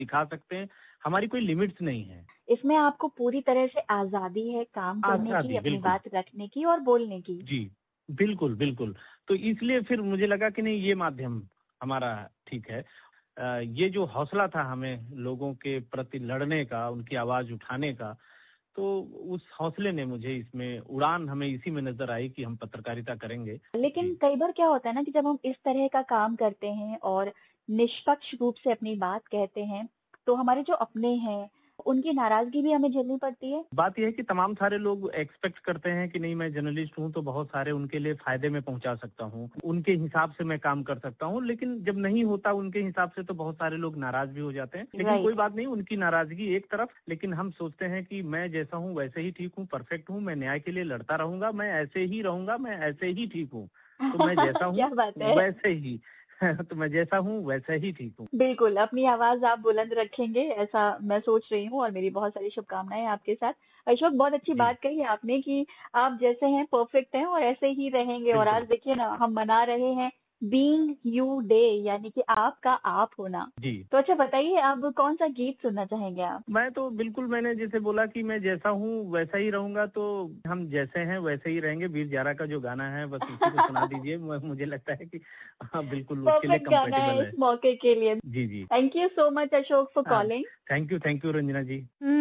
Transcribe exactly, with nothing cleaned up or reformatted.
दिखा सकते हैं, हमारी कोई लिमिट्स नहीं है। इसमें आपको पूरी तरह से आज़ादी है काम करने की, आज़ादी, अपनी बिल्कुल। बात रखने की और बोलने की। जी, बिल्कुल, बिल्कुल। तो इसलिए फिर मुझे लगा कि नहीं ये माध्यम हमारा ठीक है। अ, ये जो हौसला था हमें लोगों के प्रति लड़ने का, उनकी आवाज़ उठाने का, तो उस हौसले ने मुझे इसमें उड़ान हमें इसी में नज़र आई कि हम पत्रकारिता करेंगे। लेकिन जी, कई बार क्या होता है ना कि जब हम इस तरह का काम करते हैं और निष्पक्ष रूप से अपनी बात कहते हैं, तो हमारे जो अपने हैं, उनकी नाराज़गी भी हमें झेलनी पड़ती है। बात ये है कि तमाम सारे लोग एक्सपेक्ट करते हैं कि नहीं मैं जर्नलिस्ट हूँ तो बहुत सारे उनके लिए फ़ायदे में पहुँचा सकता हूँ, उनके हिसाब से मैं काम कर सकता हूँ, लेकिन जब नहीं होता उनके हिसाब से तो बहुत सारे लोग नाराज़ भी हो जाते हैं। लेकिन कोई राइट। बात नहीं, उनकी नाराज़गी एक तरफ, लेकिन हम सोचते हैं कि मैं जैसा हूँ वैसे ही ठीक हूँ, परफेक्ट हूँ, मैं न्याय के लिए लड़ता रहूँगा, मैं ऐसे ही रहूँगा, मैं ऐसे ही ठीक हूँ। तो मैं जैसा क्या हूँ बात है! वैसे ही तो मैं जैसा हूँ वैसा ही ठीक हूँ। बिल्कुल, अपनी आवाज़ आप बुलंद रखेंगे, ऐसा मैं सोच रही हूँ और मेरी बहुत सारी शुभकामनाएँ आपके साथ। अशोक, बहुत अच्छी जी, बात कही आपने कि आप जैसे हैं परफेक्ट हैं और ऐसे ही रहेंगे और आज बिल्कुल। देखिए ना हम मना रहे हैं बीइंग यू डे, यानी कि आपका आप होना। जी। तो अच्छा बताइए, अब कौन-सा गीत सुनना चाहेंगे आप? मैं तो बिल्कुल मैंने जैसे बोला कि मैं जैसा हूँ वैसा ही रहूँगा, तो हम जैसे हैं वैसे ही रहेंगे। वीर ज़ारा का जो गाना है बस उसी को सुना दीजिए। म मुझे लगता है कि हाँ, बिल्कुल उसके लिए परफेक्ट गाना है कंपैटिबल इस है। मौके के लिए। जी, जी। Thank you so much Ashok for हाँ, calling. Thank you, thank you Ranjana ji.